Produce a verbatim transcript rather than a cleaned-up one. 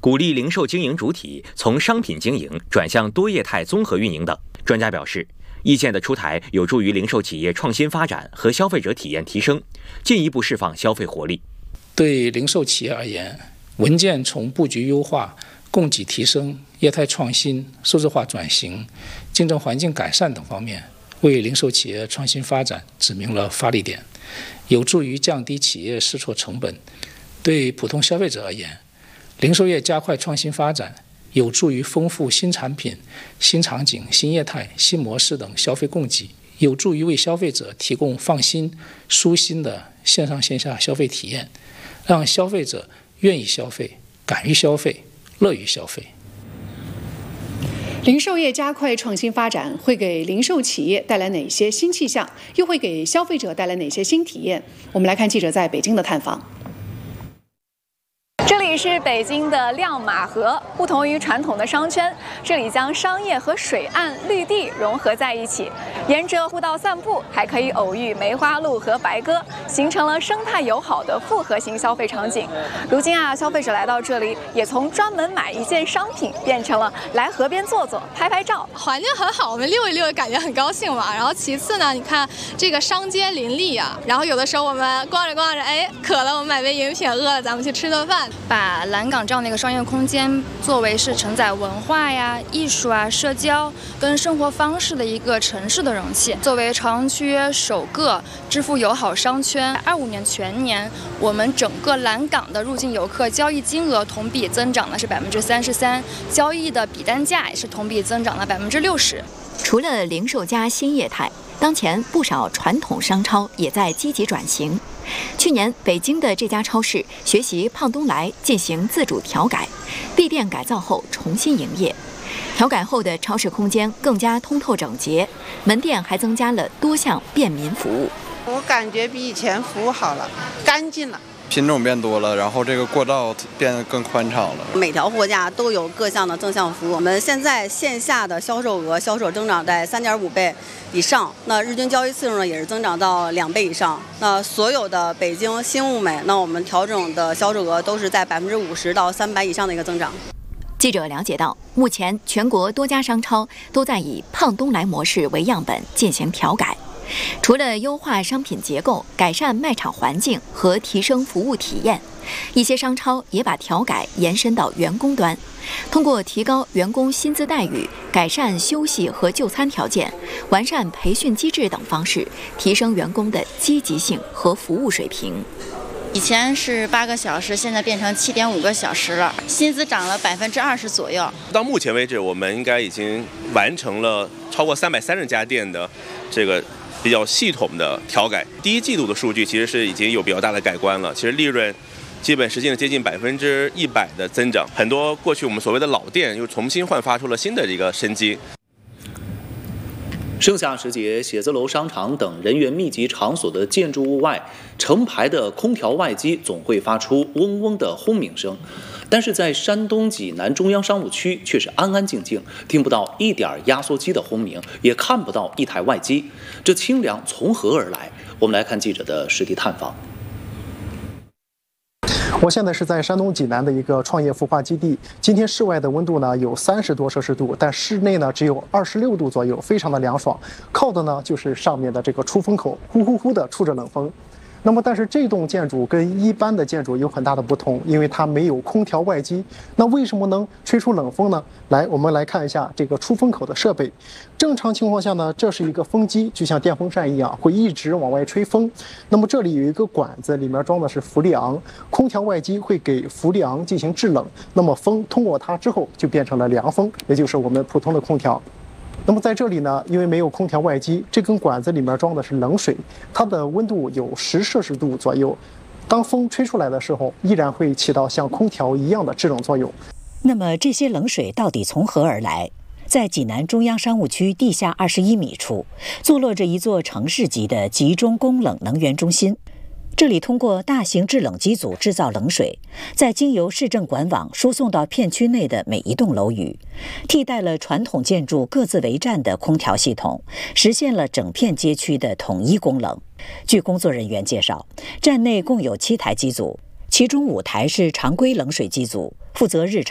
鼓励零售经营主体从商品经营转向多业态综合运营等。专家表示，意见的出台有助于零售企业创新发展和消费者体验提升，进一步释放消费活力。 对零售企业而言，文件从布局优化、供给提升、业态创新、数字化转型、竞争环境改善等方面，为零售企业创新发展指明了发力点，有助于降低企业试错成本。对普通消费者而言，零售业加快创新发展，有助于丰富新产品、新场景、新业态、新模式等消费供给，有助于为消费者提供放心、舒心的线上线下消费体验，让消费者愿意消费、敢于消费、乐于消费。 零售业加快创新发展，会给零售企业带来哪些新气象？又会给消费者带来哪些新体验？我们来看记者在北京的探访。 这里是北京的亮马河，不同于传统的商圈，这里将商业和水岸绿地融合在一起，沿着互道散步，还可以偶遇梅花鹿和白鸽，形成了生态友好的复合型消费场景。如今啊，消费者来到这里，也从专门买一件商品，变成了来河边坐坐、拍拍照。 环境很好，我们溜一溜，感觉很高兴嘛。然后其次呢，你看这个商街林立啊，然后有的时候我们逛着逛着，哎，渴了，我们买杯饮品；饿了，咱们去吃顿饭。 把蓝港这样的一个商业空间作为是承载文化呀、艺术啊、社交跟生活方式的一个城市的容器。作为朝阳区首个支付友好商圈，二五年全年我们整个蓝港的入境游客交易金额同比增长的是百分之三十三，交易的笔单价也是同比增长了百分之六十。 除了零售加新业态，当前不少传统商超也在积极转型。去年，北京的这家超市学习胖东来进行自主调改，闭店改造后重新营业。调改后的超市空间更加通透整洁，门店还增加了多项便民服务。 我感觉比以前服务好了，干净了。 品种变多了，然后这个过道变得更宽敞了。 每条货架都有各项的正向服务。我们现在线下的销售额销售增长在三点五倍以上，那日均交易次数呢也是增长到两倍以上。那所有的北京新物美，那我们调整的销售额都是在百分之五十到三百以上的一个增长。 记者了解到，目前全国多家商超都在以胖东来模式为样本进行调改。除了优化商品结构、改善卖场环境和提升服务体验，一些商超也把调改延伸到员工端，通过提高员工薪资待遇、改善休息和就餐条件、完善培训机制等方式，提升员工的积极性和服务水平。 以前是八个小时，现在变成七点五个小时了，薪资涨了百分之二十左右。 到目前为止，我们应该已经完成了超过三百三十家店的这个比较系统的调改。第一季度的数据其实是已经有比较大的改观了，其实利润基本实现了接近百分之一百的增长。很多过去我们所谓的老店又重新焕发出了新的这个生机。 盛夏时节，写字楼、商场等人员密集场所的建筑物外，成排的空调外机总会发出嗡嗡的轰鸣声。但是在山东济南中央商务区却是安安静静，听不到一点压缩机的轰鸣，也看不到一台外机。这清凉从何而来？我们来看记者的实地探访。 我现在是在山东济南的一个创业孵化基地。今天室外的温度呢有三十多摄氏度，但室内呢只有二十六度左右，非常的凉爽。靠的呢就是上面的这个出风口，呼呼呼的出着冷风。那么，但是这栋建筑跟一般的建筑有很大的不同，因为它没有空调外机。那为什么能吹出冷风呢？来，我们来看一下这个出风口的设备。正常情况下呢，这是一个风机，就像电风扇一样，会一直往外吹风。那么这里有一个管子，里面装的是氟利昂，空调外机会给氟利昂进行制冷，那么风通过它之后就变成了凉风，也就是我们普通的空调。那么在这里呢，因为没有空调外机，这根管子里面装的是冷水，它的温度有十摄氏度左右。当风吹出来的时候，依然会起到像空调一样的制冷作用。 那么这些冷水到底从何而来？在济南中央商务区地下二十一米处，坐落着一座城市级的集中供冷能源中心。这里通过大型制冷机组制造冷水，再经由市政管网输送到片区内的每一栋楼宇，替代了传统建筑各自为战的空调系统，实现了整片街区的统一供冷。据工作人员介绍，站内共有七台机组，其中五台是常规冷水机组，负责日常